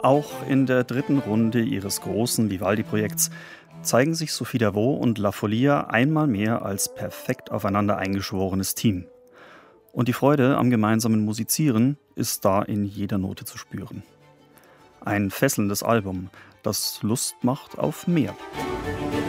Auch in der dritten Runde ihres großen Vivaldi-Projekts zeigen sich Sophie Davot und La Folia einmal mehr als perfekt aufeinander eingeschworenes Team. Und die Freude am gemeinsamen Musizieren ist da in jeder Note zu spüren. Ein fesselndes Album, das Lust macht auf mehr.